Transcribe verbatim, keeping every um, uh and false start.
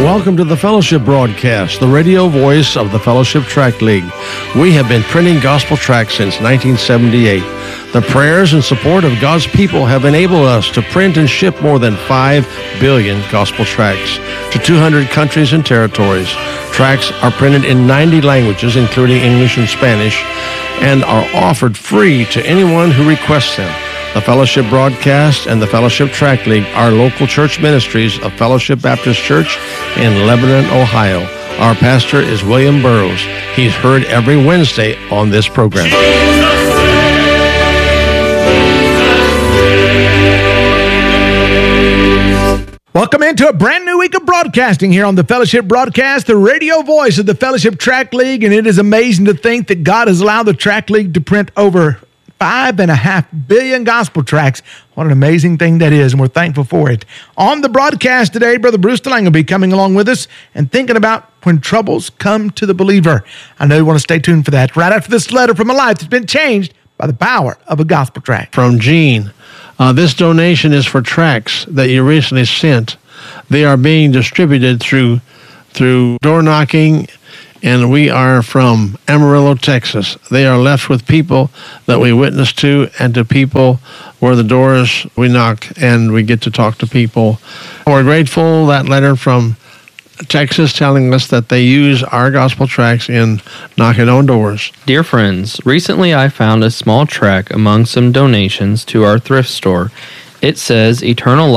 Welcome to the Fellowship Broadcast, the radio voice of the Fellowship Tract League. We have been printing gospel tracts since nineteen seventy-eight. The prayers and support of God's people have enabled us to print and ship more than five billion gospel tracts to two hundred countries and territories. Tracts are printed in ninety languages, including English and Spanish, and are offered free to anyone who requests them. The Fellowship Broadcast and the Fellowship Tract League are local church ministries of Fellowship Baptist Church in Lebanon, Ohio. Our pastor is William Burroughs. He's heard every Wednesday on this program. Welcome into a brand new week of broadcasting here on the Fellowship Broadcast, the radio voice of the Fellowship Tract League, and it is amazing to think that God has allowed the Tract League to print over Five and a half billion gospel tracts. What an amazing thing that is, and we're thankful for it. On the broadcast today, Brother Bruce DeLange will be coming along with us and thinking about when troubles come to the believer. I know you want to stay tuned for that. Right after this letter from a life that's been changed by the power of a gospel tract. From Gene, uh, this donation is for tracts that you recently sent. They are being distributed through through door knocking, and we are from Amarillo, Texas. They are left with people that we witness to and to people where the doors we knock and we get to talk to people. We're grateful, that letter from Texas telling us that they use our gospel tracts in knocking on doors. Dear friends, recently I found a small tract among some donations to our thrift store. It says, Eternal